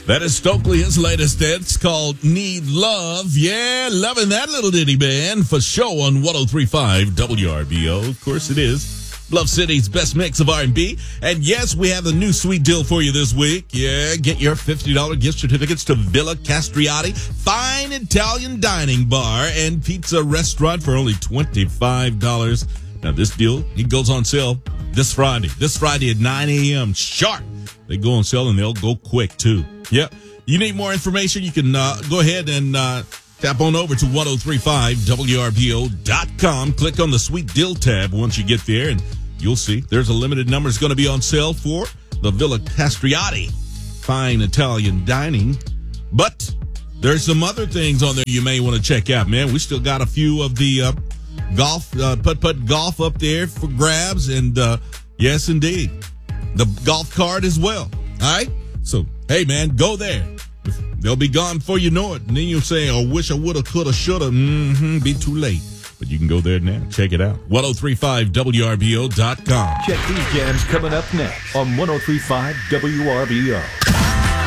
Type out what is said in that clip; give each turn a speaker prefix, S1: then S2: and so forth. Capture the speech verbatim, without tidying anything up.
S1: That is Stokely, his latest hit. It's called Need Love. Yeah, loving that little ditty, man, for show on one oh three point five W R B O. Of course it is. Bluff City's best mix of R and B. And yes, we have a new sweet deal for you this week. Yeah, get your fifty dollars gift certificates to Villa Castriati, fine Italian dining bar and pizza restaurant for only twenty-five dollars. Now, this deal, it goes on sale this Friday. This Friday at nine a.m. sharp. They go on sale and they'll go quick, too. Yep. You need more information, you can uh, go ahead and uh, tap on over to ten thirty-five W R B O dot com. Click on the Sweet Deal tab once you get there, and you'll see there's a limited number that's going to be on sale for the Villa Castriati fine Italian dining. But there's some other things on there you may want to check out, man. We still got a few of the uh, golf, uh, putt-putt golf up there for grabs, and uh, yes, indeed, the golf cart as well. All right? So, hey, man, go there. They'll be gone before you know it. And then you'll say, oh, wish I woulda, coulda, shoulda. Mm-hmm, be too late. But you can go there now. Check it out. ten thirty-five W R B O dot com.
S2: Check these jams coming up next on ten thirty-five W R B O.